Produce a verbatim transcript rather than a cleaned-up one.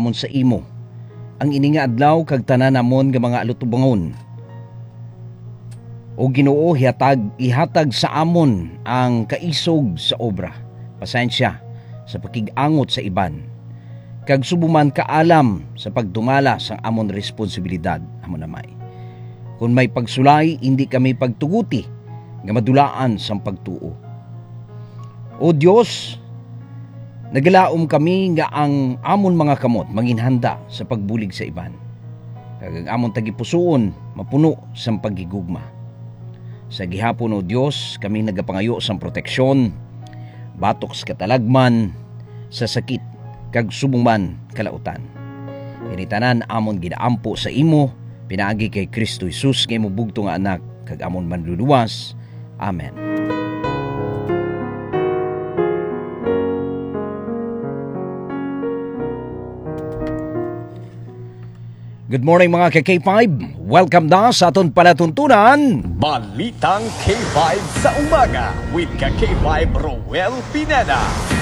amon sa imo ang ini nga adlaw kag tanan namon nga mga alutubangon. O Ginoo, hihatag ihatag sa amon ang kaisog sa obra. Pasensya sa pakig-angot sa iban. Kag subuman kaalam sa pagdumala sang amon responsibilidad amon namay. Kung may pagsulay, hindi kami pagtuguti nga madulaan sang pagtuo. O Dios, nagalaom kami nga ang amon mga kamot manginhanda sa pagbulig sa iban. Kag ang amon tagipusoon mapuno sang paggigugma. Sa gihapon o Dios, kami nagapangayo sang proteksyon, batok sa katalagman, sa sakit, kag subong kalautan. Initanan amon ginaampo sa imo, pinaagi kay Kristo Jesus nga imo bugto nga anak, kag amon manluluwas. Amen. Good morning mga ka-K five. Welcome na sa aton palatuntunan. Balitang K five sa umaga with ka-K five Roel Pineda.